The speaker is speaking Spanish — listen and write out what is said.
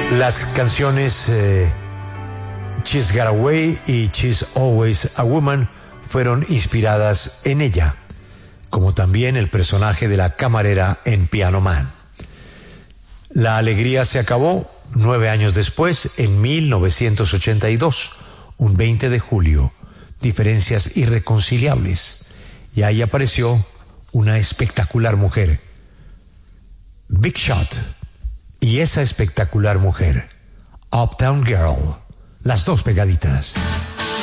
Las canciones She's Got Away y She's Always a Woman fueron inspiradas en ella, como también el personaje de la camarera en Piano Man. La alegría se acabó 9 años después, en 1982, un 20 de julio. Diferencias irreconciliables. Y ahí apareció una espectacular mujer, Big Shot, y esa espectacular mujer, Uptown Girl, las dos pegaditas.